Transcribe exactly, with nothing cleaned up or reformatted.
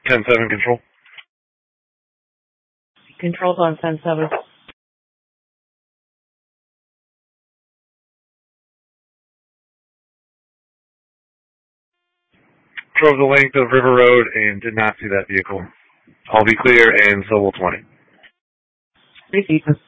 ten seven control. Control's on ten seven. Drove the length of River Road and did not see that vehicle. I'll be clear, and so will twenty. Received.